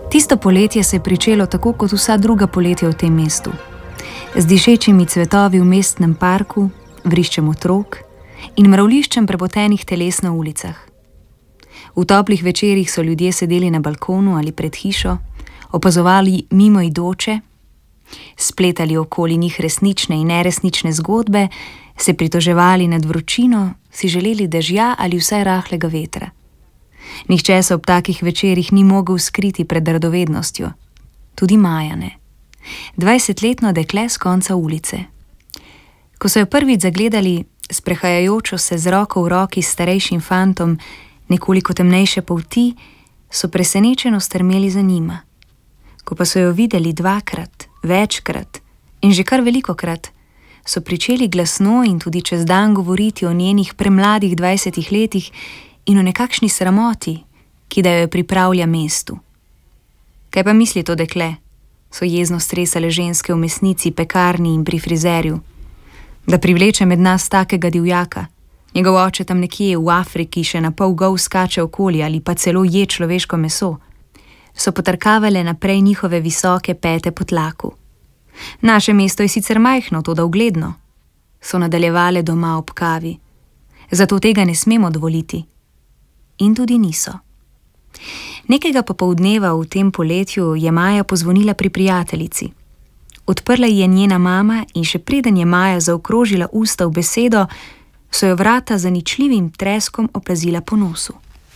Tisto poletje se je pričelo tako kot vsa druga poletja v tem mestu. Z dišečimi cvetovi v mestnem parku, vriščem otrok in mravliščem prepotenih teles na ulicah. V toplih večerih so ljudje sedeli na balkonu ali pred hišo, opazovali mimoidoče, spletali okoli njih resnične in neresnične zgodbe, se pritoževali nad vročino, si želeli dežja ali vsaj rahlega vetra. Nihče se ob takih večerih ni mogel skriti pred radovednostjo. Tudi Maja ne. 20-letno dekle s konca ulice. Ko so jo prvič zagledali, sprehajajočo se z roko v roki s starejšim fantom, nekoliko temnejše polti, so presenečeno strmeli za njima. Ko pa so jo videli dvakrat, večkrat in že kar velikokrat, so pričeli glasno in tudi čez dan govoriti o njenih premladih 20 letih in o nekakšni sramoti, ki da jo pripravlja mestu. Kaj pa misli to dekle? So jezno stresale ženske v mesnici, pekarni in pri frizerju. Da privleče med nas takega divjaka. Njegov oče tam nekje v Afriki še na pol gol skače okoli ali pa celo je človeško meso. So potrkavale naprej njihove visoke pete po tlaku. Naše mesto je sicer majhno, toda ugledno, so nadaljevale doma ob kavi. Zato tega ne smemo dovoliti. In tudi niso. Nekega popoldneva v tem poletju je Maja pozvonila pri prijateljici. Odprla ji je njena mama in še preden je Maja zaokrožila usta v besedo, so jo vrata z ničljivim treskom oplazila po nosu.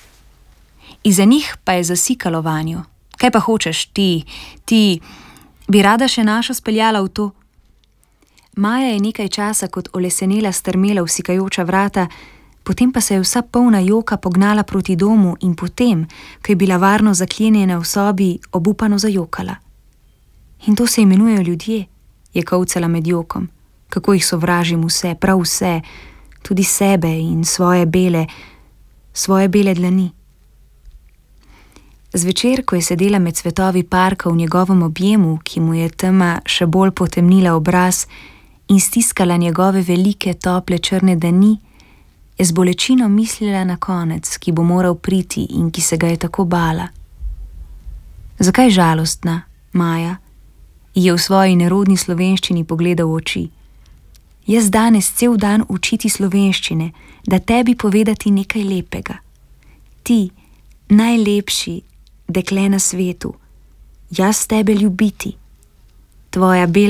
Izza njih pa je zasikalo vanjo. Kaj pa hočeš, ti, bi rada še našo speljala v to? Maja je nekaj časa kot olesenela strmela v sikajoča vrata, potem pa se je vsa polna joka pognala proti domu in potem, ko je bila varno zaklenjena v sobi, obupano zajokala. In to se imenujejo ljudje, je kolcala med jokom. Kako jih sovražim vse, prav vse, tudi sebe in svoje bele dlani. Zvečer, ko je sedela med cvetovi parka v njegovem objemu, ki mu je tema še bolj potemnila obraz in stiskala njegove velike, tople črne dlani, je z bolečino mislila na konec, ki bo moral priti in ki se ga je tako bala. Zakaj žalostna, Maja? Je v svoji nerodni slovenščini pogledal v oči. Jaz danes cel dan učiti slovenščine, da tebi povedati nekaj lepega. Ti, najlepši dekle na svetu, jaz tebe ljubiti. Tvoja bela